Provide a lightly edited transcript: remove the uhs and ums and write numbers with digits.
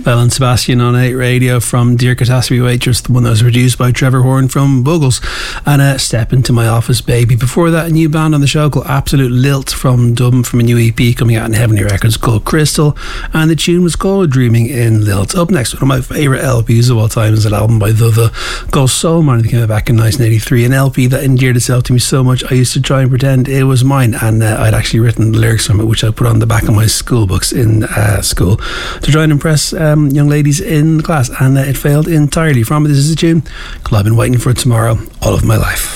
Belle and Sebastian on 8 Radio from Dear Catastrophe Waitress, the one that was produced by Trevor Horn from Buggles, and Step Into My Office Baby. Before that, a new band on the show called Absolute Lilt from Dublin, from a new EP coming out in Heavenly Records called Crystal, and the tune was called Dreaming in Lilt. Up next, one of my favourite LPs of all time is an album by The called Soul Man that came out back in 1983, an LP that endeared itself to me so much I used to try and pretend it was mine, and I'd actually written the lyrics from it, which I put on the back of my school books in school to try and impress young ladies in class, and it failed entirely. From it, this is a tune called I've Been Waiting for Tomorrow All of My Life.